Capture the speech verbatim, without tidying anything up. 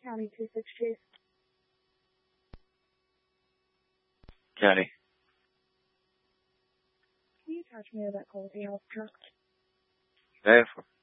County two six two. County. Can you attach me to that quality health truck? Okay.